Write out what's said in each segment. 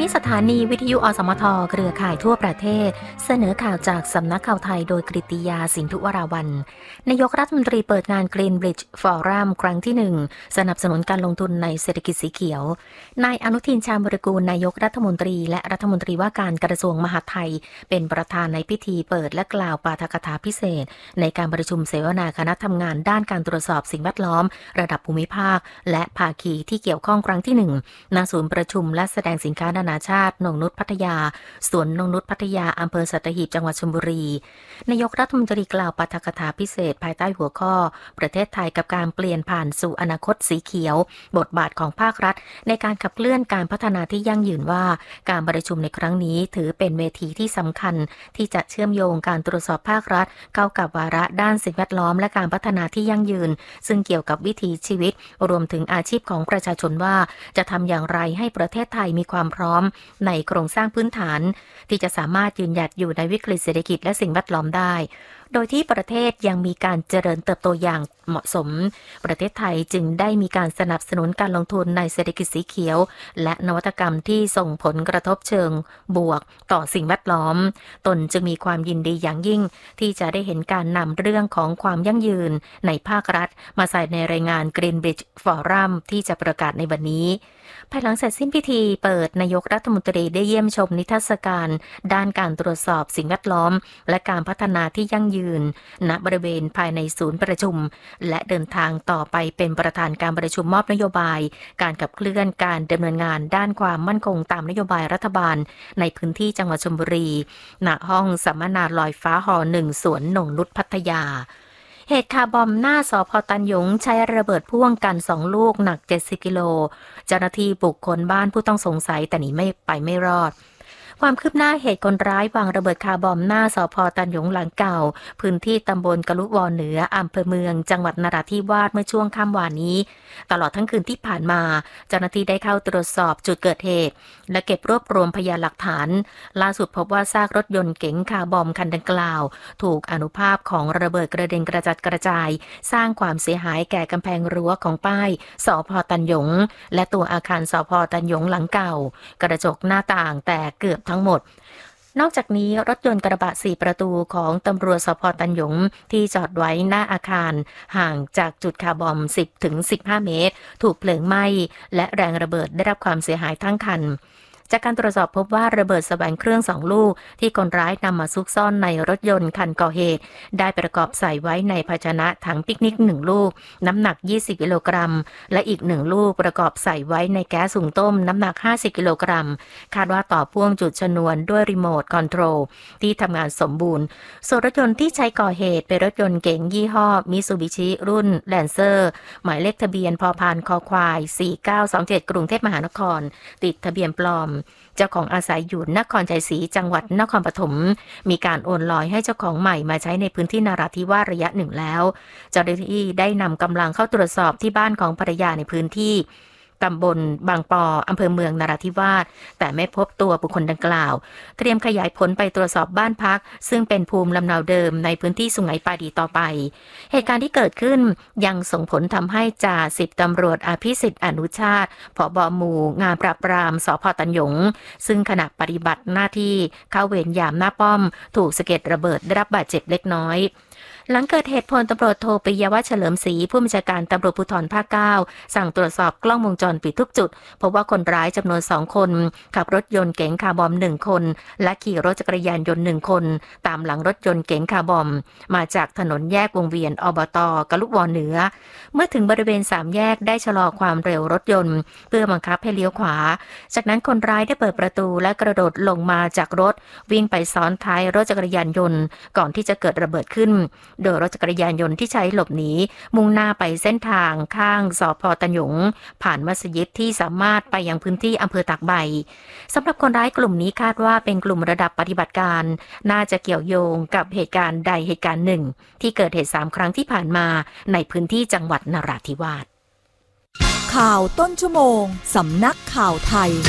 นี้สถานีวิทยุอสมทเครือข่ายทั่วประเทศเสนอข่าวจากสำนักข่าวไทยโดยกฤติยาสินธุวราวรรณนายกรัฐมนตรีเปิดงาน Greenbridge Forum ครั้งที่1สนับสนุนการลงทุนในเศรษฐกิจสีเขียวนายอนุทินชาญวิรากูลนายกรัฐมนตรีและรัฐมนตรีว่าการกระทรวงมหาดไทยเป็นประธานในพิธีเปิดและกล่าวปาฐกถาพิเศษในการประชุมเสวนาคณะทำงานด้านการตรวจสอบสิ่งแวดล้อมระดับภูมิภาคและภาคีที่เกี่ยวข้องครั้งที่1ณศูนย์ประชุมและแสดงสินค้านานาชาตินงนุชพัทยาสวนนงนุชพัทยาอำเภอสัตหีบจังหวัดชลบุรีนายกรัฐมนตรีกล่าวปาฐกถาพิเศษภายใต้หัวข้อประเทศไทยกับการเปลี่ยนผ่านสู่อนาคตสีเขียวบทบาทของภาครัฐในการขับเคลื่อนการพัฒนาที่ยั่งยืนว่าการประชุมในครั้งนี้ถือเป็นเวทีที่สำคัญที่จะเชื่อมโยงการตรวจสอบภาครัฐเข้ากับวาระด้านสิ่งแวดล้อมและการพัฒนาที่ยั่งยืนซึ่งเกี่ยวกับวิถีชีวิตรวมถึงอาชีพของประชาชนว่าจะทำอย่างไรให้ประเทศไทยมีความพร้อมในโครงสร้างพื้นฐานที่จะสามารถยืนหยัดอยู่ในวิกฤตเศรษฐกิจและสิ่งแวดล้อมได้โดยที่ประเทศยังมีการเจริญเติบโตอย่างเหมาะสมประเทศไทยจึงได้มีการสนับสนุนการลงทุนในเศรษฐกิจสีเขียวและนวัตกรรมที่ส่งผลกระทบเชิงบวกต่อสิ่งแวดล้อมตนจึงมีความยินดีอย่างยิ่งที่จะได้เห็นการนำเรื่องของความยั่งยืนในภาครัฐมาใส่ในรายงาน Greenbridge Forum ที่จะประกาศในวันนี้ภายหลังเสร็จสิ้นพิธีเปิดนายกรัฐมนตรีได้เยี่ยมชมนิทรรศการด้านการตรวจสอบสิ่งแวดล้อมและการพัฒนาที่ยั่งยืนณบริเวณภายในศูนย์ประชุมและเดินทางต่อไปเป็นประธานการประชุมมอบนโยบายการขับเคลื่อนการดำเนินงานด้านความมั่นคงตามนโยบายรัฐบาลในพื้นที่จังหวัดชลบุรีณห้องสัมมนาลอยฟ้าหอ1สวนนงนุชพัทยาเหตุคาร์บอมหน้าสภ.ตันหยงใช้ระเบิดพ่วงกัน2ลูกหนัก70กิโลเจ้าหน้าที่บุกค้นบ้านผู้ต้องสงสัยแต่หนีไม่รอดความคืบหน้าเหตุคนร้ายวางระเบิดคาร์บอมหน้าสภ.ตันหยงหลังเก่าพื้นที่ตำบลกะลุวอเหนืออำเภอเมืองจังหวัดนราธิวาสเมื่อช่วงค่ำวานนี้ตลอดทั้งคืนที่ผ่านมาเจ้าหน้าที่ได้เข้าตรวจสอบจุดเกิดเหตุและเก็บรวบรวมพยานหลักฐานล่าสุดพบว่าซากรถยนต์เก๋งคาร์บอมคันดังกล่าวถูกอนุภาคของระเบิดกระเด็นกระจัดกระจายสร้างความเสียหายแก่กำแพงรั้วของป้ายสภ.ตันหยงและตัวอาคารสภ.ตันหยงหลังเก่ากระจกหน้าต่างแตกเกือบทั้งหมดนอกจากนี้รถยนต์กระบะ4ประตูของตำรวจสภ.ตันหยงที่จอดไว้หน้าอาคารห่างจากจุดคาร์บอม10 ถึง 15 เมตรถูกเพลิงไหม้และแรงระเบิดได้รับความเสียหายทั้งคันจากการตรวจสอบพบว่าระเบิดแสวงเครื่อง2ลูกที่คนร้ายนำมาซุกซ่อนในรถยนต์คันก่อเหตุได้ประกอบใส่ไว้ในภาชนะถังปิกนิก1ลูกน้ำหนัก20กิโลกรัมและอีก1ลูกประกอบใส่ไว้ในแก๊สหุงต้มน้ำหนัก50กิโลกรัมคาดว่าต่อพ่วงจุดชนวนด้วยรีโมทคอนโทรลที่ทำงานสมบูรณ์ส่วนรถยนต์ที่ใช้ก่อเหตุเป็นรถยนต์เก๋งยี่ห้อมิตซูบิชิรุ่นแลนเซอร์หมายเลขทะเบียนพพ.คอควาย4927กรุงเทพมหานครติดทะเบียนปลอมเจ้าของอาศัยอยู่นครชัยศรีจังหวัดนครปฐมมีการโอนลอยให้เจ้าของใหม่มาใช้ในพื้นที่นราธิวาสระยะหนึ่งแล้วเจ้าหน้าที่ได้นำกำลังเข้าตรวจสอบที่บ้านของภรรยาในพื้นที่ตำบลบางปออำเภอเมืองนราธิวาสแต่ไม่พบตัวบุคคลดังกล่าวเตรียมขยายผลไปตรวจสอบบ้านพักซึ่งเป็นภูมิลำเนาเดิมในพื้นที่สุไหงปาดีต่อไปเหตุการณ์ที่เกิดขึ้นยังส่งผลทำให้จ่าสิบตำรวจอภิสิทธิ์อนุชาติผบ.หมู่งานปราบปรามสภ.ตันหยงซึ่งขณะปฏิบัติหน้าที่เข้าเวรยามหน้าป้อมถูกสะเก็ดระเบิดได้รับบาดเจ็บเล็กน้อยหลังเกิดเหตุพลตำรวจโทปิยวัฒน์เฉลิมศรีผู้บัญชาการตำรวจภูธรภาค 9สั่งตรวจสอบกล้องวงจรปิดทุกจุดพบว่าคนร้ายจำนวน2คนขับรถยนต์เก๋งคาร์บอม1คนและขี่รถจักรยานยนต์1คนตามหลังรถยนต์เก๋งคาร์บอมมาจากถนนแยกวงเวียนอบต.กะลุวอเหนือเมื่อถึงบริเวณ3แยกได้ชะลอความเร็วรถยนต์เพื่อบังคับให้เลี้ยวขวาจากนั้นคนร้ายได้เปิดประตูและกระโดดลงมาจากรถวิ่งไปซ้อนท้ายรถจักรยานยนต์ก่อนที่จะเกิดระเบิดขึ้นโดยรถจักรยานยนต์ที่ใช้หลบหนีมุ่งหน้าไปเส้นทางข้างสภ.ตันหยงผ่านมัสยิดที่สามารถไปยังพื้นที่อำเภอตากใบสำหรับคนร้ายกลุ่มนี้คาดว่าเป็นกลุ่มระดับปฏิบัติการน่าจะเกี่ยวโยงกับเหตุการณ์ใดเหตุการณ์หนึ่งที่เกิดเหตุ3ครั้งที่ผ่านมาในพื้นที่จังหวัดนราธิวาสข่าวต้นชั่วโมงสำนักข่าวไทย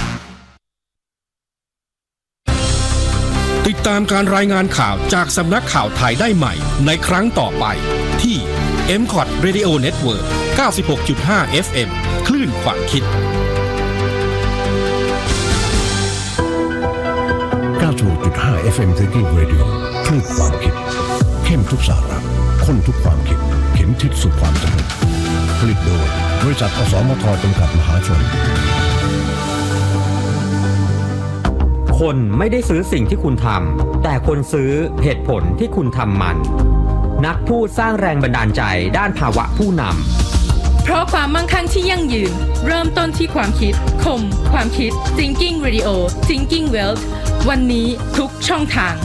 ติดตามการรายงานข่าวจากสำนักข่าวไทยได้ใหม่ในครั้งต่อไปที่ MCOT Radio Network 96.5 FM คลื่นความคิด FM Thinking Radio คลื่นความคิดเข้มทุกสาระข้นทุกความคิดเข็มทิศสู่ความสำเร็จผลิตโดยบริษัทอสมทจำกัดมหาชนคนไม่ได้ซื้อสิ่งที่คุณทำแต่คนซื้อเหตุผลที่คุณทำมันนักพูดสร้างแรงบันดาลใจด้านภาวะผู้นำเพราะความมั่งคั่งที่ยั่งยืนเริ่มต้นที่ความคิดคมความคิด Thinking Radio Thinking Wealth วันนี้ทุกช่องทาง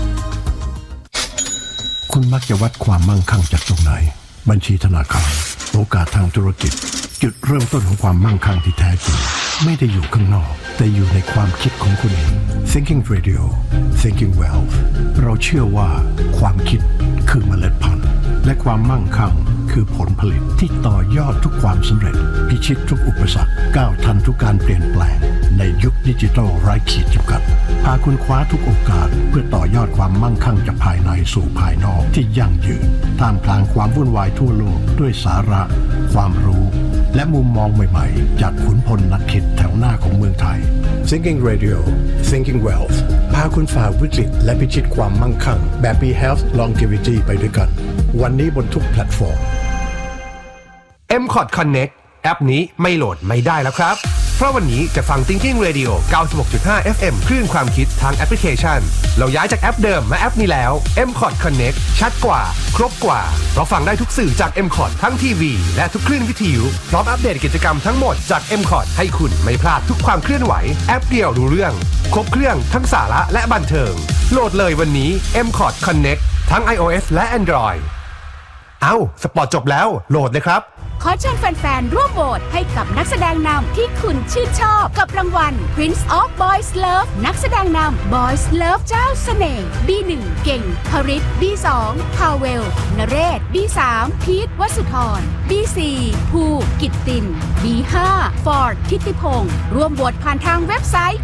คุณมักจะวัดความมั่งคั่งจากตรงไหนบัญชีธนาคารโอกาสทางธุรกิจจุดเริ่มต้นของความมั่งคั่งที่แท้จริงไม่ได้อยู่ข้างนอกแต่อยู่ในความคิดของคุณเอง Thinking Radio Thinking Wealth เราเชื่อว่าความคิดคือเมล็ดพันธุ์และความมั่งคั่งคือผลผลิตที่ต่อยอดทุกความสำเร็จพิชิตทุกอุปสรรคก้าวทันทุกการเปลี่ยนแปลงในยุคดิจิทัลไร้ขีดจำกัดพาคุณคว้าทุกโอกาสเพื่อต่อยอดความมั่งคั่งจากภายในสู่ภายนอกที่ยั่งยืนท่ามกลางความวุ่นวายทั่วโลกด้วยสาระความรู้และมุมมองใหม่ๆจากขุนพลนักคิดแถวหน้าของเมืองไทย Thinking Radio Thinking Wealth พาคุณฝ่าวิกฤตและพิชิตความมั่งคั่งแบบ Be Health Longevity ไปด้วยกันวันนี้บนทุกแพลตฟอร์ม MCOT Connect แอปนี้ไม่โหลดไม่ได้แล้วครับเพราะวันนี้จะฟัง Thinking Radio 96.5 FM คลื่นความคิดทางแอปพลิเคชันเราย้ายจากแอปเดิมมาแอปนี้แล้ว MCOT Connect ชัดกว่าครบกว่าเราฟังได้ทุกสื่อจาก MCOT ทั้งทีวีและทุกคลื่นวิทยุพร้อมอัปเดตกิจกรรมทั้งหมดจาก MCOT ให้คุณไม่พลาดทุกความเคลื่อนไหวแอปเดียวดูเรื่องครบเครื่องทั้งสาระและบันเทิงโหลดเลยวันนี้ MCOT Connect ทั้ง iOS และ Android สปอร์ตจบแล้วโหลดเลยครับขอเชิญแฟนๆร่วมโหวตให้กับนักแสดงนำที่คุณชื่นชอบกับรางวัล Prince of Boys Love นักแสดงนำ Boys Love เจ้าเสน่ห์ B1 เก่งพริต B2 พาเวลนเรศ B3 พีทวสุธร B4 ภูกิตติน B5 ฟอร์ดทิติพงศ์ร่วมโหวตผ่านทางเว็บไซต์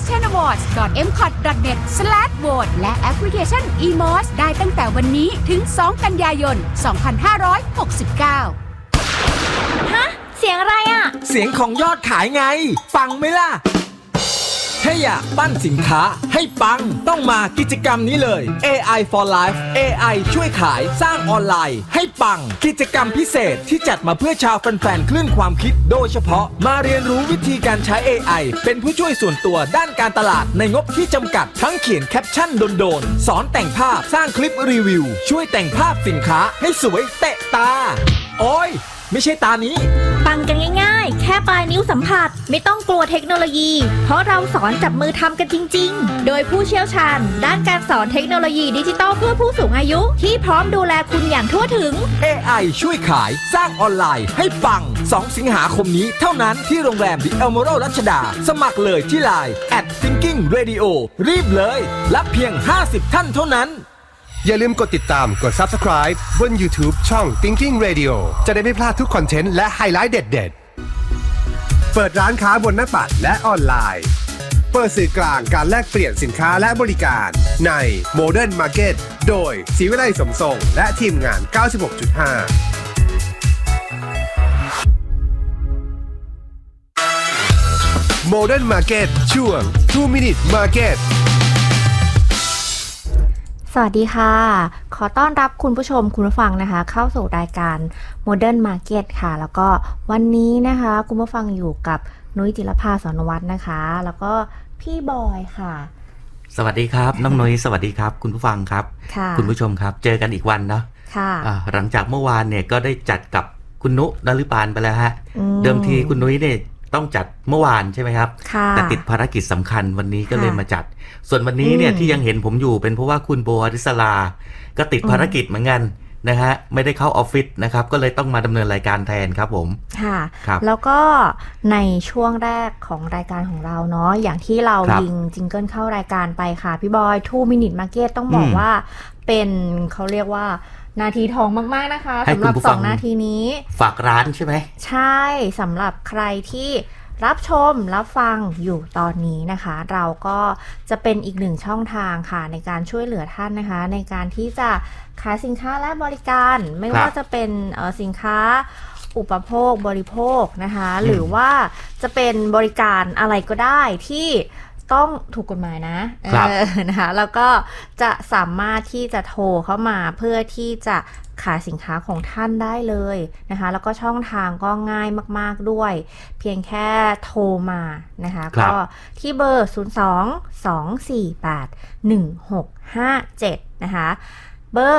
yntenawards.mcot.net/vote และแอปพลิเคชัน eMOS ได้ตั้งแต่วันนี้ถึง2กันยายน 2569 ฮะเสียงอะไรอ่ะเสียงของยอดขายไงฟังไหมล่ะถ้าอยากปั้นสินค้าให้ปังต้องมากิจกรรมนี้เลย AI for Life AI ช่วยขายสร้างออนไลน์ให้ปังกิจกรรมพิเศษที่จัดมาเพื่อชาวแฟนๆคลื่นความคิดโดยเฉพาะมาเรียนรู้วิธีการใช้ AI เป็นผู้ช่วยส่วนตัวด้านการตลาดในงบที่จำกัดทั้งเขียนแคปชั่นโดนๆสอนแต่งภาพสร้างคลิปรีวิวช่วยแต่งภาพสินค้าให้สวยเตะตาโอ้ยไม่ใช่ตานี้ปังกันง่ายๆแค่ปลายนิ้วสัมผัสไม่ต้องกลัวเทคโนโลยีเพราะเราสอนจับมือทำกันจริงๆโดยผู้เชี่ยวชาญด้านการสอนเทคโนโลยีดิจิทัลเพื่อผู้สูงอายุที่พร้อมดูแลคุณอย่างทั่วถึง AI ช่วยขายสร้างออนไลน์ให้ปัง2 สิงหาคมนี้เท่านั้นที่โรงแรม The Emerald รัชดาสมัครเลยที่ LINE @thinkingradio รีบเลยรับเพียง50ท่านเท่านั้นอย่าลืมกดติดตามกด Subscribe บน YouTube ช่อง Thinking Radio จะได้ไม่พลาดทุกคอนเทนต์และไฮไลท์เด็ดๆเปิดร้านค้าบนหน้าปัดและออนไลน์เปิดสื่อกลางการแลกเปลี่ยนสินค้าและบริการใน Modern Market โดยศรีวิไลสมทรงและทีมงาน 96.5 Modern Market ช่วง 2 Minute Market สวัสดีค่ะขอต้อนรับคุณผู้ชมคุณผู้ฟังนะคะเข้าสู่รายการ Modern Market ค่ะแล้วก็วันนี้นะคะคุณผู้ฟังอยู่กับนุ้ยจิรภาสอนวัฒน์นะคะแล้วก็พี่บอยค่ะสวัสดีครับน้องนุ้ยสวัสดีครับคุณผู้ฟังครับคุณผู้ชมครับเจอกันอีกวันเนาะหลังจากเมื่อวานเนี่ยก็ได้จัดกับคุณนุนฤปานไปแล้วฮะเดิมทีคุณนุ้ยเนี่ยต้องจัดเมื่อวานใช่ไหมครับแต่ติดภารกิจสำคัญวันนี้ก็เลยมาจัดส่วนวันนี้เนี่ยที่ยังเห็นผมอยู่เป็นเพราะว่าคุณโบอริสลาก็ติดภารกิจเหมือนกันนะฮะไม่ได้เข้าออฟฟิศนะครับก็เลยต้องมาดำเนินรายการแทนครับผมค่ะแล้วก็ในช่วงแรกของรายการของเราเนาะอย่างที่เรายิงจิงเกิลเข้ารายการไปค่ะพี่บอย2 Minute Market ต้องบอกว่าเป็นเขาเรียกว่านาทีทองมากๆนะคะสำหรับ2นาทีนี้ฝากร้านใช่ไหมใช่สำหรับใครที่รับชมรับฟังอยู่ตอนนี้นะคะเราก็จะเป็นอีกหนึ่งช่องทางค่ะในการช่วยเหลือท่านนะคะในการที่จะขายสินค้าและบริการไม่ว่าจะเป็นสินค้าอุปโภคบริโภคนะคะหรือว่าจะเป็นบริการอะไรก็ได้ที่ต้องถูกกฎหมายนะนะคะแล้วก็จะสามารถที่จะโทรเข้ามาเพื่อที่จะขายสินค้าของท่านได้เลยนะคะแล้วก็ช่องทางก็ง่ายมากๆด้วยเพียงแค่โทรมานะคะก็ที่เบอร์ 02-248-1657 นะคะเบอร์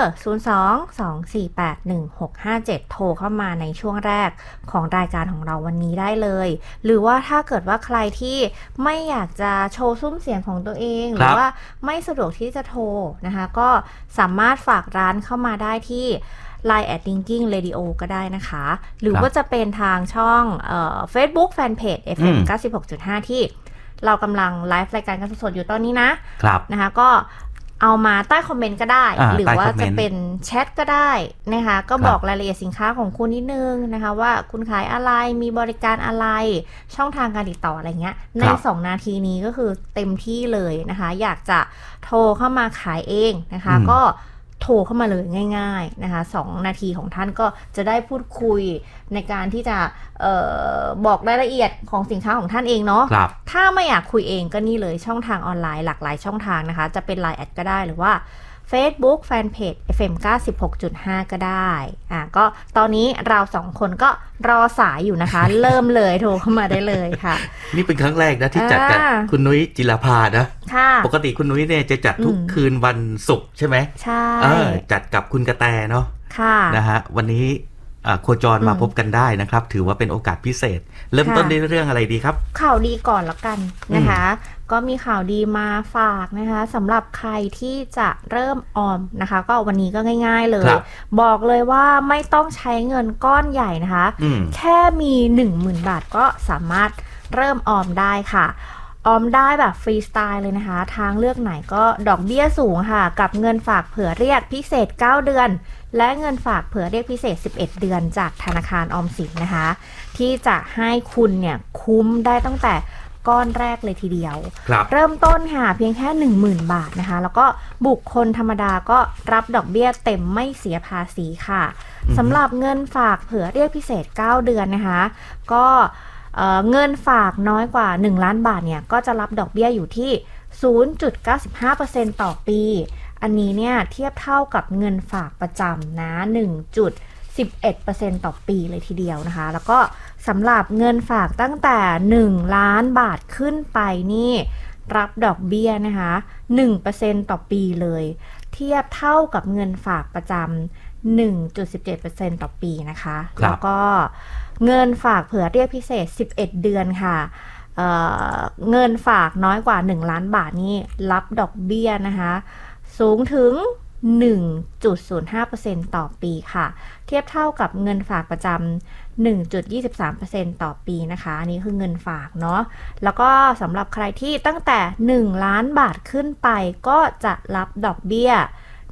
02-248-1657 โทรเข้ามาในช่วงแรกของรายการของเราวันนี้ได้เลยหรือว่าถ้าเกิดว่าใครที่ไม่อยากจะโชว์ซุ้มเสียงของตัวเองหรือว่าไม่สะดวกที่จะโทรนะคะก็สามารถฝากร้านเข้ามาได้ที่ Line @Thinking Radio ก็ได้นะคะหรือว่าจะเป็นทางช่องFacebook Fanpage FM 96.5 ที่เรากำลังไลฟ์รายการกันสดๆอยู่ตอนนี้นะคะก็เอามาใต้คอมเมนต์ก็ได้หรือว่าจะเป็นแชทก็ได้นะคะก็บอกรายละเอียดสินค้าของคุณนิดนึงนะคะว่าคุณขายอะไรมีบริการอะไรช่องทางการติดต่ออะไรเงี้ยใน2นาทีนี้ก็คือเต็มที่เลยนะคะอยากจะโทรเข้ามาขายเองนะคะก็โทรเข้ามาเลยง่ายๆนะคะ2นาทีของท่านก็จะได้พูดคุยในการที่จะบอกรายละเอียดของสินค้าของท่านเองเนาะถ้าไม่อยากคุยเองก็นี่เลยช่องทางออนไลน์หลากหลายช่องทางนะคะจะเป็น Line แอดก็ได้หรือว่า Facebook Fanpage FM 96.5 ก็ได้ก็ตอนนี้เรา2คนก็รอสายอยู่นะคะ เริ่มเลยโทรเข้ามาได้เลยค่ะนี่เป็นครั้งแรกนะที่จัดกับคุณนุ้ยจิรภานะปกติคุณนุ้ยเนี่ยจะจัดทุกคืนวันศุกร์ใช่ไหมใช่จัดกับคุณกระแตเนาะนะฮะวันนี้โคจรมาพบกันได้นะครับถือว่าเป็นโอกาสพิเศษเริ่มต้นด้วยเรื่องอะไรดีครับข่าวดีก่อนละกันนะคะก็มีข่าวดีมาฝากนะคะสำหรับใครที่จะเริ่มออมนะคะก็วันนี้ก็ง่ายๆเลยบอกเลยว่าไม่ต้องใช้เงินก้อนใหญ่นะคะแค่มี 10,000 บาทก็สามารถเริ่มออมได้ค่ะออมได้แบบฟรีสไตล์เลยนะคะทางเลือกไหนก็ดอกเบี้ยสูงค่ะกับเงินฝากเผื่อเรียกพิเศษ9เดือนและเงินฝากเผื่อเรียกพิเศษ11เดือนจากธนาคารออมสินนะคะที่จะให้คุณเนี่ยคุ้มได้ตั้งแต่ก้อนแรกเลยทีเดียวเริ่มต้นค่ะเพียงแค่ 10,000 บาทนะคะแล้วก็บุคคลธรรมดาก็รับดอกเบี้ยเต็มไม่เสียภาษีค่ะสำหรับเงินฝากเผื่อเรียกพิเศษ9เดือนนะคะก็เงินฝากน้อยกว่า1ล้านบาทเนี่ยก็จะรับดอกเบี้ยอยู่ที่ 0.95% ต่อปีอันนี้เนี่ยเทียบเท่ากับเงินฝากประจำนะ 1.11% ต่อปีเลยทีเดียวนะคะแล้วก็สำหรับเงินฝากตั้งแต่1ล้านบาทขึ้นไปนี่รับดอกเบี้ยนะคะ 1% ต่อปีเลยเทียบเท่ากับเงินฝากประจำ 1.17% ต่อปีนะคะแล้วก็เงินฝากเผื่อเรียกพิเศษ11เดือนค่ะเงินฝากน้อยกว่า1ล้านบาทนี่รับดอกเบี้ยนะคะสูงถึง 1.05% ต่อปีค่ะเทียบเท่ากับเงินฝากประจำ 1.23% ต่อปีนะคะอันนี้คือเงินฝากเนาะแล้วก็สำหรับใครที่ตั้งแต่1ล้านบาทขึ้นไปก็จะรับดอกเบี้ย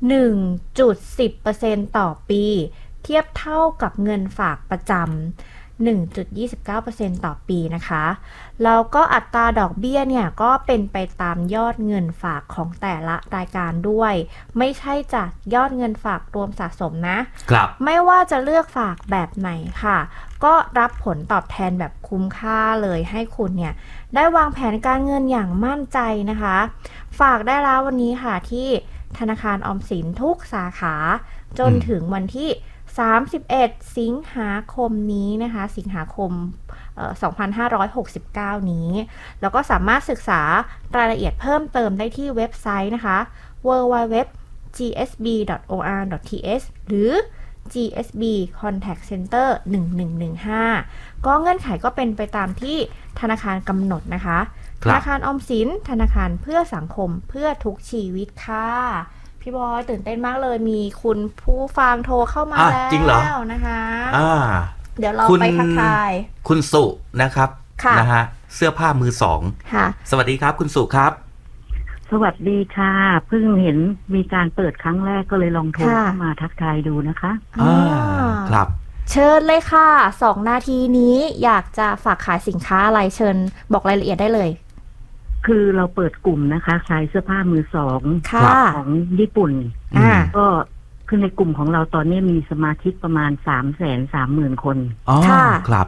1.10% ต่อปีเทียบเท่ากับเงินฝากประจำ 1.29% ต่อปีนะคะแล้วก็อัตราดอกเบี้ยเนี่ยก็เป็นไปตามยอดเงินฝากของแต่ละรายการด้วยไม่ใช่จากยอดเงินฝากรวมสะสมนะครับไม่ว่าจะเลือกฝากแบบไหนค่ะก็รับผลตอบแทนแบบคุ้มค่าเลยให้คุณเนี่ยได้วางแผนการเงินอย่างมั่นใจนะคะฝากได้แล้ววันนี้ค่ะที่ธนาคารออมสินทุกสาขาจนถึงวันที่31 สิงหาคมนี้นะคะสิงหาคม2569 นี้แล้วก็สามารถศึกษารายละเอียดเพิ่มเติมได้ที่เว็บไซต์นะคะ www.gsb.or.th หรือ GSB Contact Center 1115ก็เงื่อนไขก็เป็นไปตามที่ธนาคารกำหนดนะคะธนาคารออมสินธนาคารเพื่อสังคมเพื่อทุกชีวิตค่ะพี่บอยตื่นเต้นมากเลยมีคุณผู้ฟังโทรเข้ามาแล้วจริงเหรอนะคะเดี๋ยวเราไปทักทายคุณสุนะครับนะฮะเสื้อผ้ามือสองสวัสดีครับคุณสุครับสวัสดีค่ะเพิ่งเห็นมีการเปิดครั้งแรกก็เลยลองโทรเข้ามาทักทายดูนะคะครับเชิญเลยค่ะ2นาทีนี้อยากจะฝากขายสินค้าอะไรเชิญบอกรายละเอียดได้เลยคือเราเปิดกลุ่มนะคะขายเสื้อผ้ามือสองของญี่ปุ่นก็คือในกลุ่มของเราตอนนี้มีสมาชิกประมาณ 330,000 คนค่ะครับ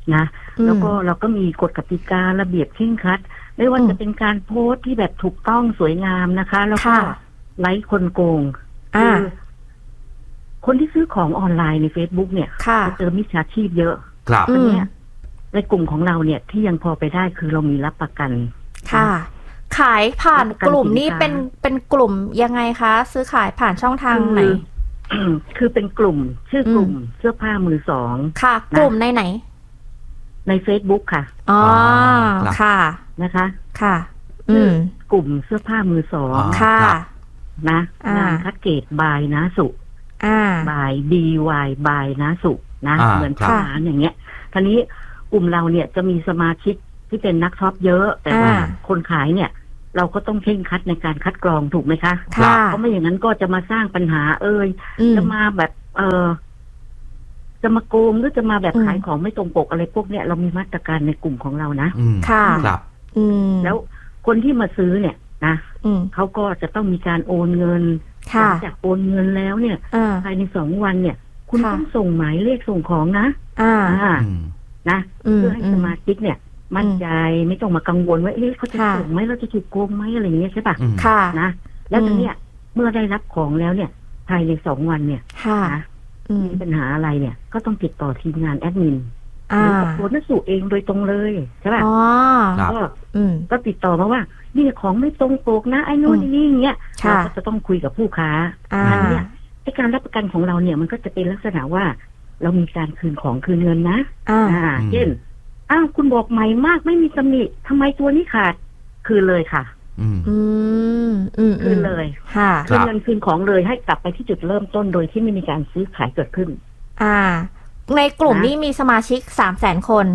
นะแล้วก็เราก็มีกฎกติการะเบียบเคร่งครัดไม่ว่าจะเป็นการโพสต์ที่แบบถูกต้องสวยงามนะคะแล้วก็ไร้คนโกงคือคนที่ซื้อของออนไลน์ใน Facebook เนี่ยจะเจอมิจฉาชีพเยอะครับอันนี้ในกลุ่มของเราเนี่ยที่ยังพอไปได้คือเรามีรับประกันค่ะขายผ่านกลุ่มนี้เป็นกลุ่มยังไงคะซื้อขายผ่านช่องทางไหนคือเป็นกลุ่มชื่อกลุ่มเสื้อผ้ามือสองค่ะกลุ่มในไหนใน Facebook ค่ะอ๋อค่ะนะคะค่ะกลุ่มเสื้อผ้ามือสองค่ะนะนางคัดเกตบายนะสุบาย DY บายนะสุนะเหมือนร้านอย่างเงี้ยทีนี้กลุ่มเราเนี่ยจะมีสมาชิกที่เป็นนักช็อปเยอะแต่ว่าคนขายเนี่ยเราก็ต้องเคร่งครัดในการคัดกรองถูกไหมคะเพราะไม่อย่างนั้นก็จะมาสร้างปัญหาจะมาแบบจะมาโกงหรือจะมาแบบขายของไม่ตรงปกอะไรพวกเนี้ยเรามีมาตรการในกลุ่มของเรานะค่ะครับแล้วคนที่มาซื้อเนี่ยนะเขาก็จะต้องมีการโอนเงินหลังจากโอนเงินแล้วเนี่ยภายใน2 วันเนี่ยคุณต้องส่งหมายเลขส่งของนะนะเพื่อให้สมาชิกเนี่ยมั่นใจไม่ต้องมากังวลว่าเขาจะส่งไหมเราจะถูกโกงไหมอะไรอย่างเงี้ยใช่ป่ะนะแล้วทีเนี้ยเมื่อได้รับของแล้วเนี่ยภายใน2 วันเนี่ยนะมีปัญหาอะไรเนี่ยก็ต้องติดต่อทีมงานแอดมินหรือกับตัวนักสู่เองโดยตรงเลยใช่ป่ะก็ติดต่อมาว่านี่ของไม่ตรงปกนะไอ้นู่นนี่อย่างเงี้ยเราก็จะต้องคุยกับผู้ค้าอันเนี้ยการรับประกันของเราเนี่ยมันก็จะเป็นลักษณะว่าเรามีการคืนของคืนเงินนะเช่นคุณบอกใหม่มากไม่มีตำหนิทำไมตัวนี้ขาดคืนเลยค่ะคืนเลยคืนเงินคืนของเลยให้กลับไปที่จุดเริ่มต้นโดยที่ไม่มีการซื้อขายเกิดขึ้นในกลุ่มนี้มีสมาชิก300,000 คน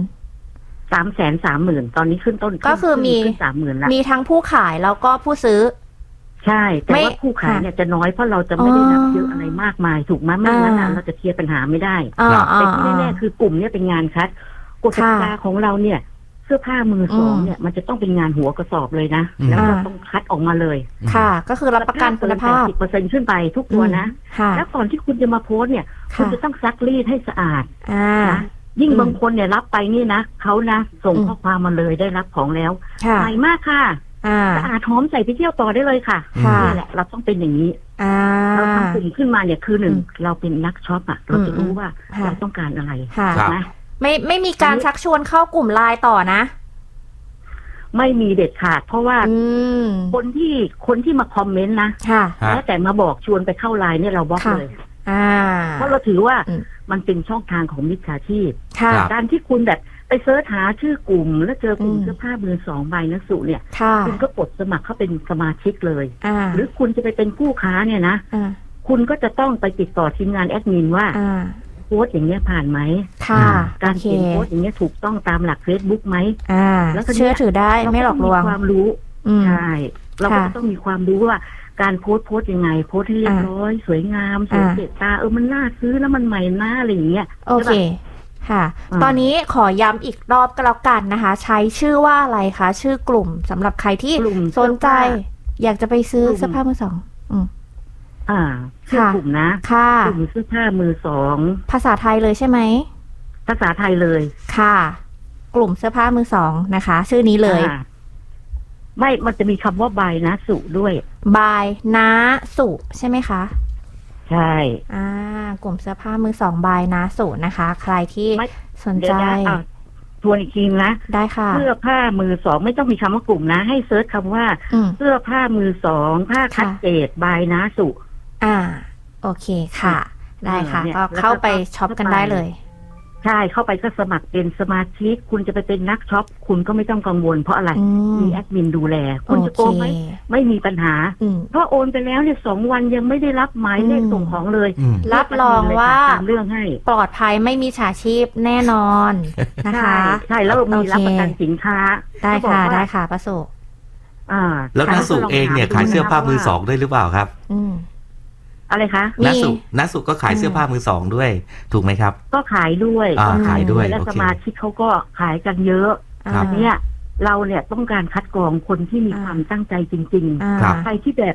330,000ตอนนี้ขึ้นต้นก็คือมี 30,000 แล้วมีทั้งผู้ขายแล้วก็ผู้ซื้อใช่แต่ว่าผู้ขายเนี่ยจะน้อยเพราะเราจะไม่ได้รับเยอะอะไรมากมายถูกไหมไม่งั้นเราจะเคลียร์ปัญหาไม่ได้แต่ที่แน่ๆคือกลุ่มนี้เป็นงานคัดกฎกติกาของเราเนี่ยเสื้อผ้ามือสองเนี่ยมันจะต้องเป็นงานหัวกระสอบเลยนะแล้วก็ต้องคัดออกมาเลยค่ะก็คือรับประกันคุณภาพ 10% ขึ้นไปทุกตัวนะแล้วก่อนที่คุณจะมาโพสเนี่ยคุณจะต้องซักรีดให้สะอาดนะยิ่งบางคนเนี่ยรับไปนี่นะเขานะส่งข้อความมาเลยได้รับของแล้วใหม่มากค่ะสะอาดหอมใส่ไปเที่ยวต่อได้เลยค่ะนี่แหละเราต้องเป็นอย่างนี้เราทำกลุ่มขึ้นมาเนี่ยคือ1เราเป็นนักช็อปอ่ะเราจะรู้ว่าเราต้องการอะไรนะไม่มีการชักชวนเข้ากลุ่มไลน์ต่อนะไม่มีเด็ดขาดเพราะว่าคนที่มาคอมเมนต์นะแล้วแต่มาบอกชวนไปเข้าไลน์เนี่ยเราบล็อกเลยเพราะเราถือว่ามันเป็นช่องทางของมิจฉาชีพการที่คุณแบบไปเสิร์ชหาชื่อกลุ่มแล้วเจอกลุ่มเสื้อผ้ามือสองใบนักสุเนี่ยคุณก็กดสมัครเข้าเป็นสมาชิกเลยหรือคุณจะไปเป็นผู้ค้าเนี่ยนะคุณก็จะต้องไปติดต่อทีมงานแอดมินว่าโพสอย่างเงี้ยผ่านไหมการเขียนโพสอย่างเงี้ยถูกต้องตามหลัก Facebook ไหมแล้วเชื่อถือได้ไม่หลอกลวงความรู้ใช่เราก็ต้องมีความรู้ว่าการโพสยังไงโพสให้เรียบร้อยสวยงามสวยเด็ดตามันน่าซื้อแล้วมันใหม่น่าอะไรอย่างเงี้ยโอเคค่ะตอนนี้ขอย้ำอีกรอบก็แล้วกันนะคะใช้ชื่อว่าอะไรคะชื่อกลุ่มสำหรับใครที่สนใจอยากจะไปซื้อเสื้อผ้ามือสองชื่อกลุ่มนะกลุ่มเสื้อผ้ามือสองภาษาไทยเลยใช่ไหมภาษาไทยเลยค่ะกลุ่มเสื้อผ้ามือสองนะคะชื่อนี้เลยไม่มันจะมีคำว่าบายนะสุด้วยบายนะสุใช่ไหมคะใช่กลุ่มเสื้อผ้ามือสองบายนะสุนะคะใครที่สนใจทวนอีกทีนะได้ค่ะเสื้อผ้ามือสองไม่ต้องมีคำว่ากลุ่มนะให้เซิร์ชคำว่าเสื้อผ้ามือสองผ้าคัดเกตบายนะสุโอเคค่ะได้ค่ะก็เข้าไปช็อปกันได้เลยใช่เข้าไปก็สมัครเป็นสมาชิกคุณจะไปเป็นนักช็อปคุณก็ไม่ต้องกังวลเพราะอะไรมีแอดมินดูแลคุณจะโกงไหมไม่มีปัญหาเพราะโอนไปแล้วเนี่ย2 วันยังไม่ได้รับหมายเลขส่งของเลยรับรองว่าเรื่องให้ปลอดภัยไม่มีฉาชีพแน่นอนนะคะใช่แล้วมีรับประกันสินค้าได้ค่ะได้ค่ะประสุแล้วนักสุเองเนี่ยขายเสื้อผ้ามือสองด้วยหรือเปล่าครับอะไรคะนัสุก็ขายเสื้อผ้ามือสองด้วยถูกไหมครับก็ขายด้วยขายด้วยและสมาชิกเขาก็ขายกันเยอะอันนี้เราเนี่ยต้องการคัดกรองคนที่มีความตั้งใจจริงๆใครที่แบบ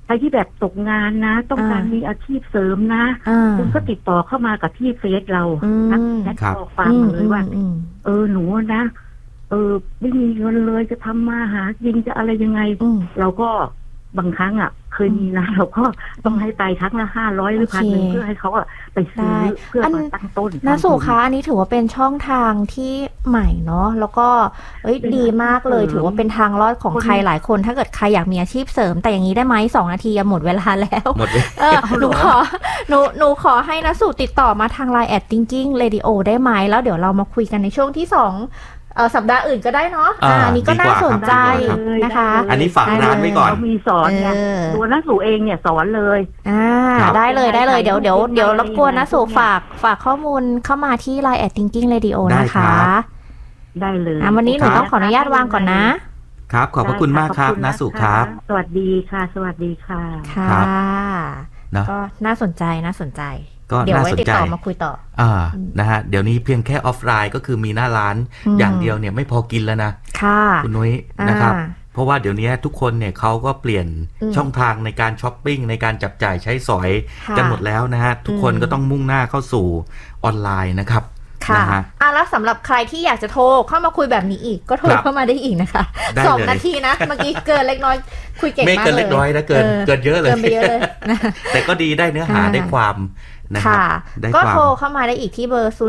ใครที่แบบตกงานนะต้องการมีอาชีพเสริมนะคุณก็ติดต่อเข้ามากับที่เฟซเราแอดบอกฟังเลยว่าหนูนะไม่มีเงินเลยจะทำมาหากินจะอะไรยังไงเราก็บางครั้งเคยมีนะเราก็ต้องให้ไปครั้งละ500หรือ1,000เพื่อให้เขาไปซื้อเพื่อมาตั้งต้นนะสุคะอันนี้ถือว่าเป็นช่องทางที่ใหม่เนาะแล้วก็ดีมากเลยถือว่าเป็นทางรอดของใครหลายคนถ้าเกิดใครอยากมีอาชีพเสริมแต่อย่างนี้ได้ไหม2 นาทีหมดเวลาแล้วหนูขอให้นะสุติดต่อมาทาง LINE @thinkingradio ได้ไหมแล้วเดี๋ยวเรามาคุยกันในช่วงที่2สัปดาห์อื่นก็ได้เนาะอันนี้ก็น่าสนใจนะคะอันนี้ฝากร้านไว้ก่อนเรามีสอนเนี่ยตัวนักสู่เองเนี่ยสอนเลยได้เลยเดี๋ยวรบกวนนักสู่ฝากข้อมูลเข้ามาที่ LINE @thinkingradio นะคะได้เลยวันนี้หนูต้องขออนุญาตวางก่อนนะครับขอบพระคุณมากครับนักสู่ครับสวัสดีค่ะสวัสดีค่ะค่ะก็น่าสนใจก็เดี๋ยวไว้ติดต่อมาคุยต่อนะฮะเดี๋ยวนี้เพียงแค่ออฟไลน์ก็คือมีหน้าร้านอย่างเดียวเนี่ยไม่พอกินแล้วนะคุณนุ้ยนะครับเพราะว่าเดี๋ยวนี้ทุกคนเนี่ยเขาก็เปลี่ยนช่องทางในการช้อปปิ้งในการจับจ่ายใช้สอยกันหมดแล้วนะฮะทุกคนก็ต้องมุ่งหน้าเข้าสู่ออนไลน์นะครับค่ะแล้วสำหรับใครที่อยากจะโทรเข้ามาคุยแบบนี้อีกก็โทรเข้ามาได้อีกนะคะ2 นาทีนะเมื่อกี้เกินเล็กน้อยคุยเก่งมากเลยไม่เกินเล็กน้อยนะเกินเยอะเลยแต่ก็ดีได้เนื้อหาได้ความนะคะก็โทรเข้ามาได้อีกที่เบอร์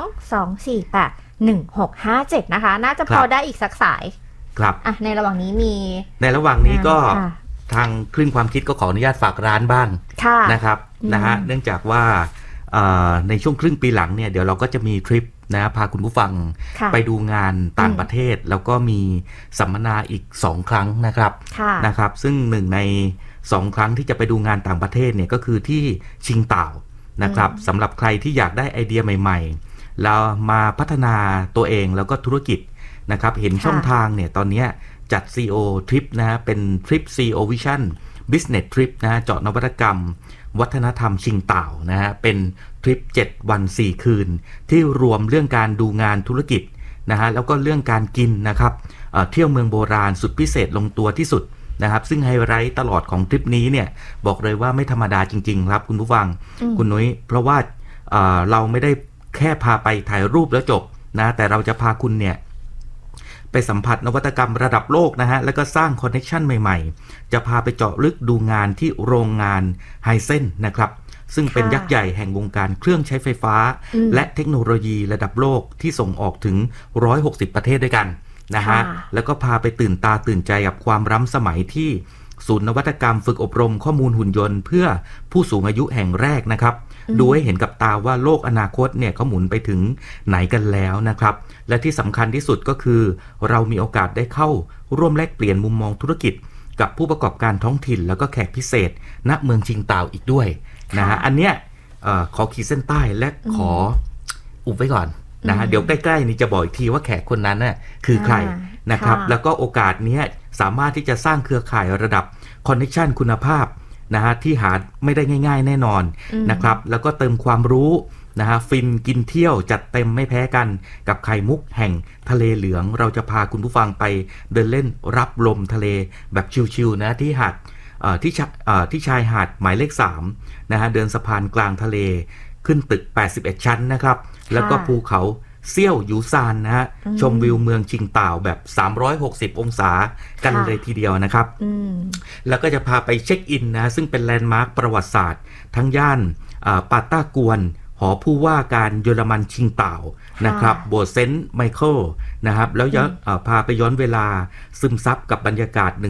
02-248-1657นะคะน่าจะพอได้อีกสักสายครับในระหว่างนี้ในระหว่างนี้ก็ทางคลื่นความคิดก็ขออนุญาตฝากร้านบ้างนะครับนะฮะเนื่องจากว่าในช่วงครึ่งปีหลังเนี่ยเดี๋ยวเราก็จะมีทริปนะพาคุณผู้ฟังไปดูงานต่างประเทศแล้วก็มีสัมมนาอีก2 ครั้งนะครับซึ่ง1ใน2 ครั้งที่จะไปดูงานต่างประเทศเนี่ยก็คือที่ชิงเต่านะครับสำหรับใครที่อยากได้ไอเดียใหม่ๆแล้วมาพัฒนาตัวเองแล้วก็ธุรกิจนะครับเห็นช่องทางเนี่ยตอนนี้จัด CEO Trip นะฮะเป็นทริป CEO Vision Business Trip นะเจาะนวัตกรรมวัฒนธรรมชิงเต่านะฮะเป็นทริป7 วัน 4 คืนที่รวมเรื่องการดูงานธุรกิจนะฮะแล้วก็เรื่องการกินนะครับเที่ยวเมืองโบราณสุดพิเศษลงตัวที่สุดนะครับซึ่งไฮไลท์ตลอดของทริปนี้เนี่ยบอกเลยว่าไม่ธรรมดาจริงๆครับคุณผู้ฟังคุณนุ้ยเพราะว่าเราไม่ได้แค่พาไปถ่ายรูปแล้วจบนะแต่เราจะพาคุณเนี่ยไปสัมผัสนวัตกรรมระดับโลกนะฮะแล้วก็สร้างคอนเนคชันใหม่ๆจะพาไปเจาะลึกดูงานที่โรงงานไฮเซนนะครับซึ่งเป็นยักษ์ใหญ่แห่งวงการเครื่องใช้ไฟฟ้าและเทคโนโลยีระดับโลกที่ส่งออกถึง160ประเทศด้วยกันนะฮะแล้วก็พาไปตื่นตาตื่นใจกับความล้ำสมัยที่ศูนย์นวัตกรรมฝึกอบรมข้อมูลหุ่นยนต์เพื่อผู้สูงอายุแห่งแรกนะครับดูให้เห็นกับตาว่าโลกอนาคตเนี่ยเขาหมุนไปถึงไหนกันแล้วนะครับและที่สำคัญที่สุดก็คือเรามีโอกาสได้เข้าร่วมแลกเปลี่ยนมุมมองธุรกิจกับผู้ประกอบการท้องถิ่นแล้วก็แขกพิเศษณเมืองชิงเต่าอีกด้วยนะฮะอันเนี้ยขอขีดเส้นใต้และขออุบไว้ก่อนนะฮะเดี๋ยวใกล้ๆนี้จะบอกอีกทีว่าแขกคนนั้นน่ะคือใครนะครับแล้วก็โอกาสนี้สามารถที่จะสร้างเครือข่ายระดับคอนเนคชั่นคุณภาพนะฮะที่หาไม่ได้ง่ายๆแน่นอนนะครับแล้วก็เติมความรู้นะฮะฟินกินเที่ยวจัดเต็มไม่แพ้กันกับไข่มุกแห่งทะเลเหลืองเราจะพาคุณผู้ฟังไปเดินเล่นรับลมทะเลแบบชิลๆนะที่หาดที่ชายหาดหมายเลข3นะฮะเดินสะพานกลางทะเลขึ้นตึก81ชั้นนะครับแล้วก็ภูเขาเซี่ยวหยูซานนะฮะชมวิวเมืองชิงเต่าแบบ360องศากันเลยทีเดียวนะครับแล้วก็จะพาไปเช็คอินนะซึ่งเป็นแลนด์มาร์คประวัติศาสตร์ทั้งย่านปาต้ากวนหอผู้ว่าการเยอรมันชิงเต่านะครับโบสถ์เซนต์ไมเคิลนะครับแล้วพาไปย้อนเวลาซึมซับกับบรรยากาศ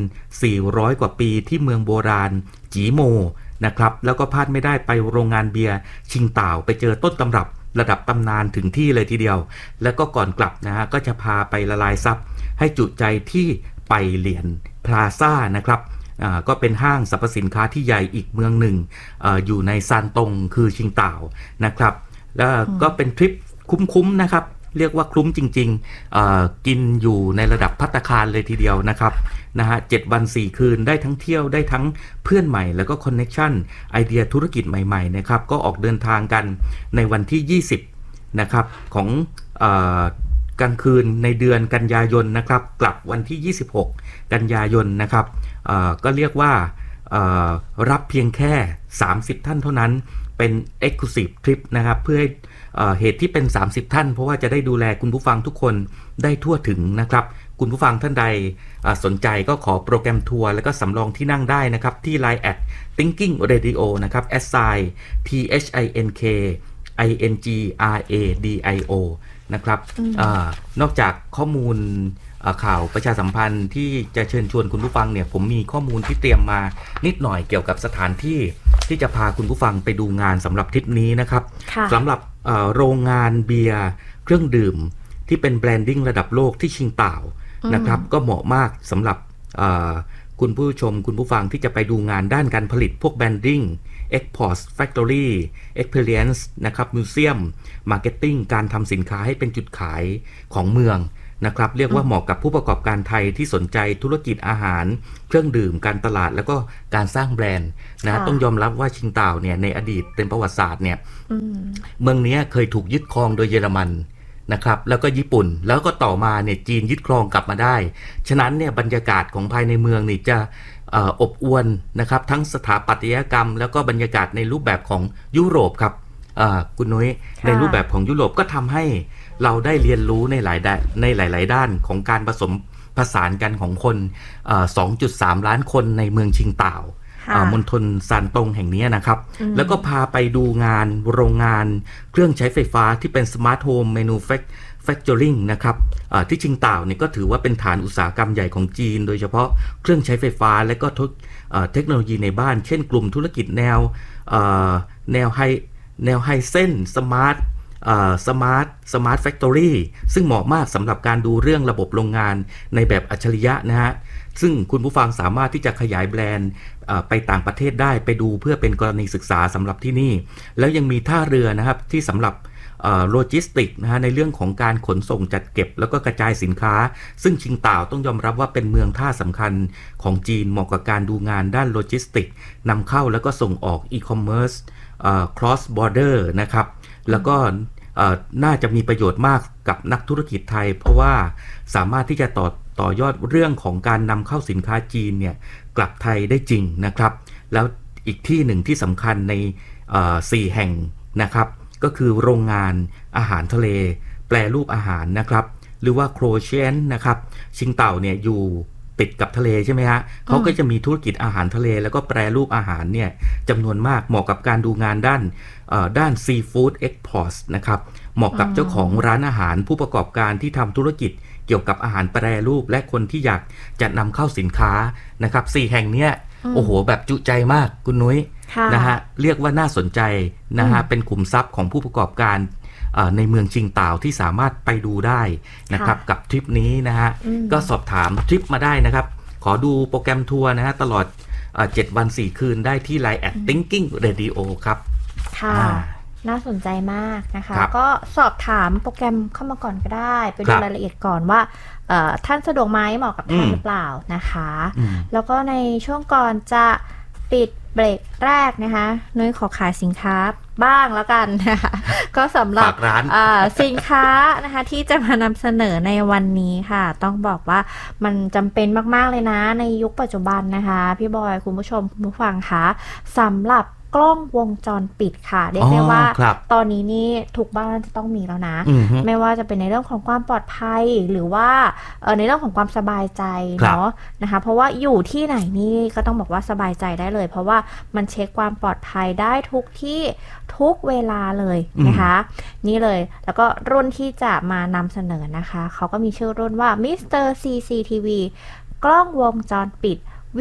1,400 กว่าปีที่เมืองโบราณจีโมนะครับแล้วก็พลาดไม่ได้ไปโรงงานเบียร์ชิงเต่าไปเจอต้นตำรับระดับตำนานถึงที่เลยทีเดียวแล้วก็ก่อนกลับนะฮะก็จะพาไปละลายซับให้จุใจที่ไปเหลียนพลาซ่านะครับก็เป็นห้างสรรพสินค้าที่ใหญ่อีกเมืองหนึ่ง อยู่ในซานตงคือชิงเต่านะครับแล้วก็เป็นทริปคุ้มๆนะครับเรียกว่าคุ้มจริงๆกินอยู่ในระดับภัตตาคารเลยทีเดียวนะครับนะฮะ7 วัน 4 คืนได้ทั้งเที่ยวได้ทั้งเพื่อนใหม่แล้วก็คอนเนคชั่นไอเดียธุรกิจใหม่ๆนะครับก็ออกเดินทางกันในวันที่20นะครับของกลางคืนในเดือนกันยายนนะครับกลับวันที่26กันยายนนะครับก็เรียกว่ารับเพียงแค่30ท่านเท่านั้นเป็น Exclusive Trip นะครับเพื่อให้เหตุที่เป็น30ท่านเพราะว่าจะได้ดูแลคุณผู้ฟังทุกคนได้ทั่วถึงนะครับคุณผู้ฟังท่านใดสนใจก็ขอโปรแกรมทัวร์แล้วก็สำรองที่นั่งได้นะครับที่ Line @Thinking Radio นะครับ @THINKINGRADIO นะครับนอกจากข้อมูลข่าวประชาสัมพันธ์ที่จะเชิญชวนคุณผู้ฟังเนี่ยผมมีข้อมูลที่เตรียมมานิดหน่อยเกี่ยวกับสถานที่ที่จะพาคุณผู้ฟังไปดูงานสำหรับทริปนี้นะครับสำหรับโรงงานเบียร์เครื่องดื่มที่เป็นแบรนดิ้งระดับโลกที่ชิงเต่านะครับก็เหมาะมากสำหรับคุณผู้ชมคุณผู้ฟังที่จะไปดูงานด้านการผลิตพวกแบรนดิ้งExport Factory Experience นะครับ Museum Marketing การทำสินค้าให้เป็นจุดขายของเมืองนะครับเรียกว่าเหมาะกับผู้ประกอบการไทยที่สนใจธุรกิจอาหารเครื่องดื่มการตลาดแล้วก็การสร้างแบรนด์นะต้องยอมรับว่าชิงเต่าเนี่ยในอดีตเป็นประวัติศาสตร์เนี่ยเมืองนี้เคยถูกยึดครองโดยเยอรมันนะครับแล้วก็ญี่ปุ่นแล้วก็ต่อมาเนี่ยจีนยึดครองกลับมาได้ฉะนั้นเนี่ยบรรยากาศของภายในเมืองนี่จะอบอวลนะครับทั้งสถาปัตยกรรมแล้วก็บรรยากาศในรูปแบบของยุโรปครับคุณนุ้ยในรูปแบบของยุโรปก็ทำให้เราได้เรียนรู้ในหลายด้านของการผสมผสานกันของคน 2.3 ล้านคนในเมืองชิงเต่ามณฑลซานตงแห่งนี้นะครับแล้วก็พาไปดูงานโรงงานเครื่องใช้ไฟฟ้าที่เป็น Smart Home Manufacturing นะครับที่ชิงเต่าเนี่ยก็ถือว่าเป็นฐานอุตสาหกรรมใหญ่ของจีนโดยเฉพาะเครื่องใช้ไฟฟ้าและก็เทคโนโลยีในบ้านเช่นกลุ่มธุรกิจแนวไฮเซนสมาร์ทแฟคทอรี่ซึ่งเหมาะมากสำหรับการดูเรื่องระบบโรงงานในแบบอัจฉริยะนะฮะซึ่งคุณผู้ฟังสามารถที่จะขยายแบรนด์ไปต่างประเทศได้ไปดูเพื่อเป็นกรณีศึกษาสำหรับที่นี่แล้วยังมีท่าเรือนะครับที่สำหรับโลจิสติกนะฮะในเรื่องของการขนส่งจัดเก็บแล้วก็กระจายสินค้าซึ่งชิงเต่าต้องยอมรับว่าเป็นเมืองท่าสำคัญของจีนเหมาะกับการดูงานด้านโลจิสติกนำเข้าแล้วก็ส่งออกอีคอมเมิร์ซcross border นะครับแล้วก็น่าจะมีประโยชน์มากกับนักธุรกิจไทยเพราะว่าสามารถที่จะต่อยอดเรื่องของการนำเข้าสินค้าจีนเนี่ยกลับไทยได้จริงนะครับแล้วอีกที่หนึ่งที่สำคัญใน4แห่งนะครับก็คือโรงงานอาหารทะเลแปรรูปอาหารนะครับหรือว่าโครเชียนนะครับชิงเต่าเนี่ยอยู่ติดกับทะเลใช่ไหมฮะเขาก็จะมีธุรกิจอาหารทะเลแล้วก็แปรรูปอาหารเนี่ยจำนวนมากเหมาะกับการดูงานด้านซีฟู้ดเอ็กพอร์ตนะครับเหมาะกับเจ้าของร้านอาหารผู้ประกอบการที่ทำธุรกิจเกี่ยวกับอาหารแปรรูปและคนที่อยากจะนำเข้าสินค้านะครับ4แห่งเนี้ยโอ้โหแบบจุใจมากคุณนุ้ยนะฮะเรียกว่าน่าสนใจนะฮะเป็นขุมทรัพย์ของผู้ประกอบการในเมืองชิงเต่าที่สามารถไปดูได้นะครับกับทริปนี้นะฮะก็สอบถามทริปมาได้นะครับขอดูโปรแกรมทัวร์นะฮะตลอด7 วัน 4 คืนได้ที่ Line @Thinking Radio ครับค่ะน่าสนใจมากนะคะก็สอบถามโปรแกรมเข้ามาก่อนก็ได้ไปดูรายละเอียดก่อนว่าท่านสะดวกไหมเหมาะกับท่านหรือเปล่านะคะแล้วก็ในช่วงก่อนจะปิดเบรกแรกนะคะนุ้ยขอขายสินค้าบ้างแล้วกันนะคะก็สำหรับสินค้านะคะที่จะมานำเสนอในวันนี้ค่ะต้องบอกว่ามันจำเป็นมากๆเลยนะในยุคปัจจุบันนะคะพี่บอยคุณผู้ชมคุณผู้ฟังคะสำหรับกล้องวงจรปิดค่ะเรียกได้ว่าตอนนี้นี่ทุกบ้านจะต้องมีแล้วนะไม่ว่าจะเป็นในเรื่องของความปลอดภัยหรือว่าในเรื่องของความสบายใจเนาะนะคะเพราะว่าอยู่ที่ไหนนี่ก็ต้องบอกว่าสบายใจได้เลยเพราะว่ามันเช็คความปลอดภัยได้ทุกที่ทุกเวลาเลยนะคะนี่เลยแล้วก็รุ่นที่จะมานำเสนอนะคะเขาก็มีชื่อรุ่นว่า Mr. CCTV กล้องวงจรปิด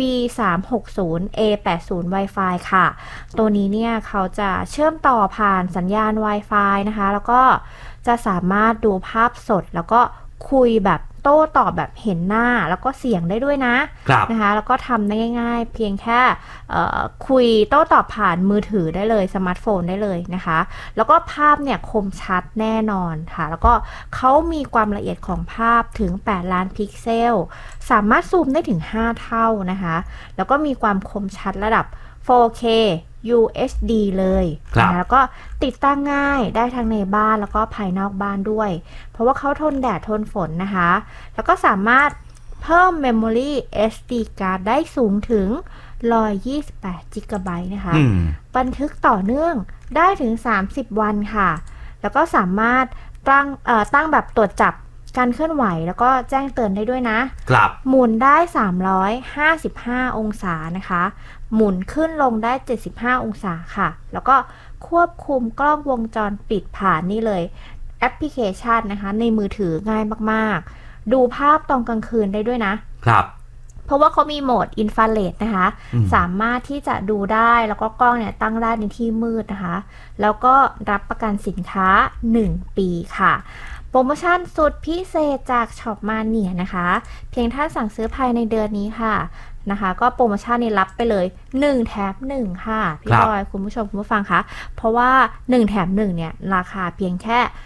V360 A80 Wi-Fi ค่ะตัวนี้เนี่ยเขาจะเชื่อมต่อผ่านสัญญาณ Wi-Fi นะคะแล้วก็จะสามารถดูภาพสดแล้วก็คุยแบบโต้ตอบแบบเห็นหน้าแล้วก็เสียงได้ด้วยนะคะแล้วก็ทำได้ง่ายๆเพียงแค่คุยโต้ตอบผ่านมือถือได้เลยสมาร์ทโฟนได้เลยนะคะแล้วก็ภาพเนี่ยคมชัดแน่นอนค่ะแล้วก็เขามีความละเอียดของภาพถึง8 ล้านพิกเซลสามารถซูมได้ถึง5 เท่านะคะแล้วก็มีความคมชัดระดับ 4K UHD เลยนะแล้วก็ติดตั้งง่ายได้ทั้งในบ้านแล้วก็ภายนอกบ้านด้วยเพราะว่าเขาทนแดดทนฝนนะคะแล้วก็สามารถเพิ่ม Memory SD card ได้สูงถึง 128 จิกะไบต์นะคะบันทึกต่อเนื่องได้ถึง30วันค่ะแล้วก็สามารถตั้งแบบตรวจจับการเคลื่อนไหวแล้วก็แจ้งเตือนได้ด้วยนะครับหมุนได้355องศานะคะหมุนขึ้นลงได้75องศาค่ะแล้วก็ควบคุมกล้องวงจรปิดผ่านนี่เลยแอปพลิเคชันนะคะในมือถือง่ายมากๆดูภาพตอนกลางคืนได้ด้วยนะครับเพราะว่าเขามีโหมดอินฟราเรดนะคะสามารถที่จะดูได้แล้วก็กล้องเนี่ยตั้งได้ในที่มืดนะคะแล้วก็รับประกันสินค้า1ปีค่ะโปรโมชั่นสุดพิเศษจากช็อปมาเนียนะคะเพียงท่านสั่งซื้อภายในเดือนนี้ค่ะนะคะก็โปรโมชั่นนี้รับไปเลย1แถม1ค่ะพี่บอยคุณผู้ชมคุณผู้ฟังคะเพราะว่า1แถม1เนี่ยราคาเพียงแค่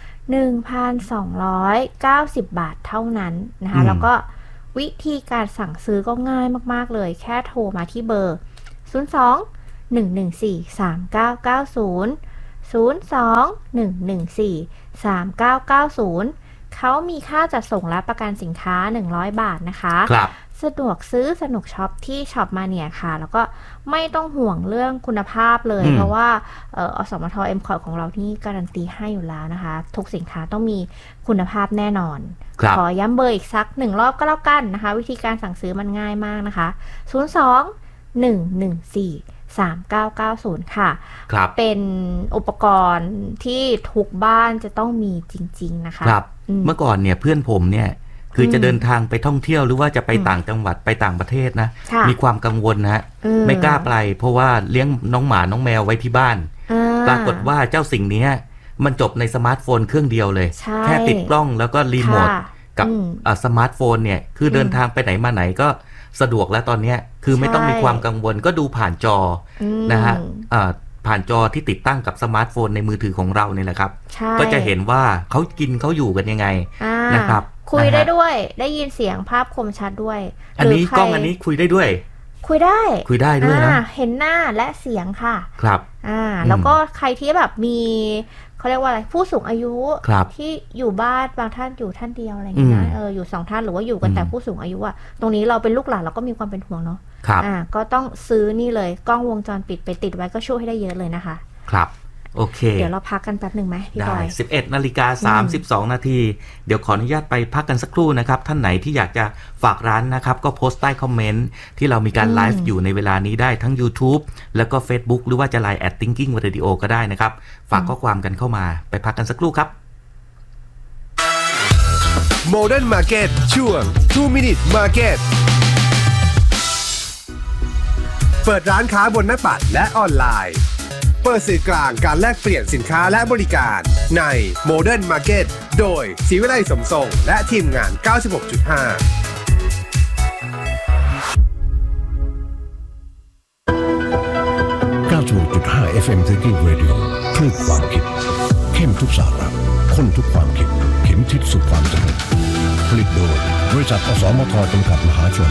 1,290 บาทเท่านั้นนะคะแล้วก็วิธีการสั่งซื้อก็ง่ายมากๆเลยแค่โทรมาที่เบอร์02-114-3990 02-114-3990 เขามีค่าจัดส่งและประกันสินค้า100บาทนะคะสะดวกซื้อสนุกช็อปที่ช็อปมาเนียค่ะแล้วก็ไม่ต้องห่วงเรื่องคุณภาพเลยเพราะว่าอสมท M-Corp ของเราที่การันตีให้อยู่แล้วนะคะทุกสินค้าต้องมีคุณภาพแน่นอนขอย้ำเบอร์อีกสัก1รอบก็แล้วกันนะคะวิธีการสั่งซื้อมันง่ายมากนะคะ02-114-3990 ค่ะเป็นอุปกรณ์ที่ทุกบ้านจะต้องมีจริงๆนะคะเมื่อก่อนเนี่ยเพื่อนผมเนี่ยคือจะเดินทางไปท่องเที่ยวหรือว่าจะไปต่างจังหวัดไปต่างประเทศนะมีความกังวลนะฮะไม่กล้าไปเพราะว่าเลี้ยงน้องหมาน้องแมวไว้ที่บ้านปรากฏว่าเจ้าสิ่งนี้มันจบในสมาร์ทโฟนเครื่องเดียวเลยแค่ติดกล้องแล้วก็รีโมทกับสมาร์ทโฟนเนี่ยคือเดินทางไปไหนมาไหนก็สะดวกแล้วตอนนี้คือไม่ต้องมีความกังวลก็ดูผ่านจอนะฮะผ่านจอที่ติดตั้งกับสมาร์ทโฟนในมือถือของเราเนี่ยแหละครับก็จะเห็นว่าเขากินเขาอยู่กันยังไงนะครับคุยได้ด้วยได้ยินเสียงภาพคมชัดด้วยอันนี้กล้องอันนี้คุยได้ด้วยคุยได้ด้วยนะเห็นหน้าและเสียงค่ะครับแล้วก็ใครที่แบบมีเขาเรียกว่าอะไรผู้สูงอายุที่อยู่บ้านบางท่านอยู่ท่านเดียวอะไรอย่างเงี้ยอยู่2ท่านหรือว่าอยู่กันแต่ผู้สูงอายุอ่ะตรงนี้เราเป็นลูกหลานเราก็มีความเป็นห่วงเนาะก็ต้องซื้อนี่เลยกล้องวงจรปิดไปติดไว้ก็ช่วยให้ได้เยอะเลยนะคะครับโอเคเดี๋ยวเราพักกันแป๊บหนึ่งไหมพี่บอย 11:32 นาทีเดี๋ยวขออนุญาตไปพักกันสักครู่นะครับท่านไหนที่อยากจะฝากร้านนะครับก็โพสต์ใต้คอมเมนต์ที่เรามีการไลฟ์อยู่ในเวลานี้ได้ทั้ง YouTube แล้วก็ Facebook หรือว่าจะ Line @thinkingradio ก็ได้นะครับฝากข้อความกันเข้ามาไปพักกันสักครู่ครับ Modern Market ช่วง 2 Minute Market เปิดร้านค้าบนหน้าปัดและออนไลน์เปิดสื่อกลางการแลกเปลี่ยนสินค้าและบริการใน Modern Market โดยศรีวิไลสมทรงและทีมงาน 96.5 FM Thinking Radio คลื่นความคิดเข้มทุกสาระข้นทุกความคิดเข็มทิศสู่ความสำเร็จผลิตโดยบริษัทอสมทจำกัดมหาชน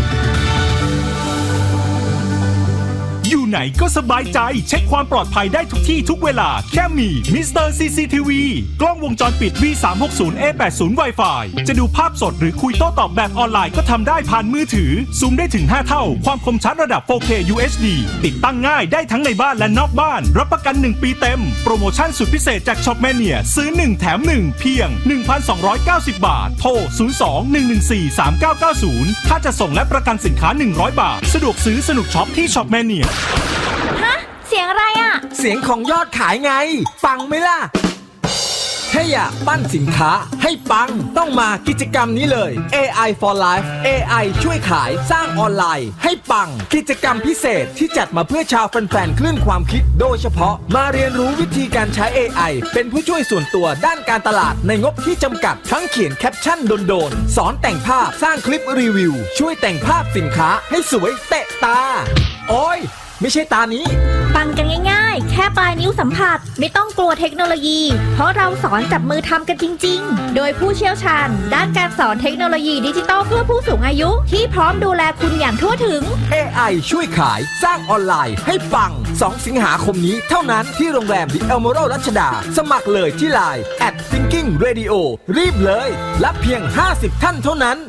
อยู่ไหนก็สบายใจเช็คความปลอดภัยได้ทุกที่ทุกเวลาแค่มีมิสเตอร์ CCTV กล้องวงจรปิด V360A80 Wi-Fi จะดูภาพสดหรือคุยโต้ตอบแบบออนไลน์ก็ทำได้ผ่านมือถือซูมได้ถึง5เท่าความคมชัดระดับ 4K UHD ติดตั้งง่ายได้ทั้งในบ้านและนอกบ้านรับประกัน1ปีเต็มโปรโมชั่นสุดพิเศษจากช็อปแมเนียซื้อ1แถม1เพียง 1,290 บาทโทร 02-114-3990 ถ้าจะส่งและประกันสินค้า100 บาทสะดวกซื้อสนุกช็อปที่ช็อปแมเนียฮะเสียงอะไรอ่ะเสียงของยอดขายไงฟังไหมล่ะถ้าอยากปั้นสินค้าให้ปังต้องมากิจกรรมนี้เลย AI for Life AI ช่วยขายสร้างออนไลน์ให้ปังกิจกรรมพิเศษที่จัดมาเพื่อชาวแฟนๆคลื่นความคิดโดยเฉพาะมาเรียนรู้วิธีการใช้ AI เป็นผู้ช่วยส่วนตัวด้านการตลาดในงบที่จำกัดทั้งเขียนแคปชั่นโดนๆสอนแต่งภาพสร้างคลิปรีวิวช่วยแต่งภาพสินค้าให้สวยเตะตาโอ้ยไม่ใช่ตานี้ปังกันง่ายๆแค่ปลายนิ้วสัมผัสไม่ต้องกลัวเทคโนโลยีเพราะเราสอนจับมือทำกันจริงๆโดยผู้เชี่ยวชาญด้านการสอนเทคโนโลยีดิจิทัลเพื่อผู้สูงอายุที่พร้อมดูแลคุณอย่างทั่วถึง AI ช่วยขายสร้างออนไลน์ให้ปัง2 สิงหาคมนี้เท่านั้นที่โรงแรม The Emerald รัชดาสมัครเลยที่ Line @thinkingradio รีบเลยรับเพียง50ท่านเท่านั้น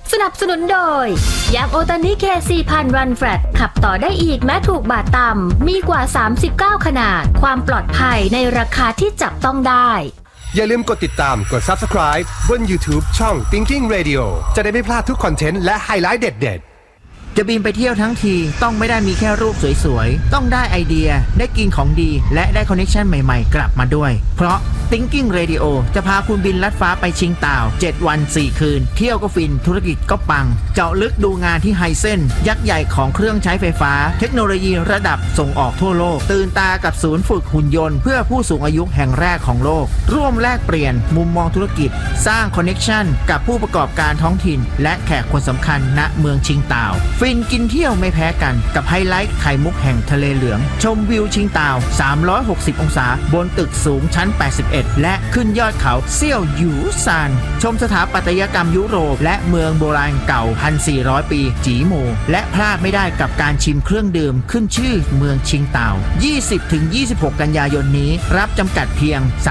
สนับสนุนโดยยางโอตานิเค4,000วันแฟลตขับต่อได้อีกแม้ถูกบาทต่ำมีกว่า39ขนาดความปลอดภัยในราคาที่จับต้องได้อย่าลืมกดติดตามกด Subscribe บน YouTube ช่อง Thinking Radio จะได้ไม่พลาดทุกคอนเทนต์และไฮไลท์เด็ดๆจะบินไปเที่ยวทั้งทีต้องไม่ได้มีแค่รูปสวยๆต้องได้ไอเดียได้กินของดีและได้คอนเนคชั่นใหม่ๆกลับมาด้วยเพราะ Thinking Radio จะพาคุณบินลัดฟ้าไปชิงต่าว7วัน4คืนเที่ยวก็ฟินธุรกิจก็ปังเจาะลึกดูงานที่ไฮเซนยักษ์ใหญ่ของเครื่องใช้ไฟฟ้าเทคโนโลยีระดับส่งออกทั่วโลกตื่นตากับศูนย์ฝึกหุ่นยนต์เพื่อผู้สูงอายุแห่งแรกของโลกร่วมแลกเปลี่ยนมุมมองธุรกิจสร้างคอนเนคชั่นกับผู้ประกอบการท้องถิ่นและแขกคนสำคัญณเมืองชิงต่าวฟินกินเที่ยวไม่แพ้กันกับไฮไลท์ไข่มุกแห่งทะเลเหลืองชมวิวชิงต่าว360องศาบนตึกสูงชั้น81และขึ้นยอดเขาเซี่ยวหยูซานชมสถาปัตยกรรมยุโรปและเมืองโบราณเก่า 1,400 ปีจีโมและพลาดไม่ได้กับการชิมเครื่องดื่มขึ้นชื่อเมืองชิงต่าว 20-26 กันยายนนี้รับจำกัดเพียง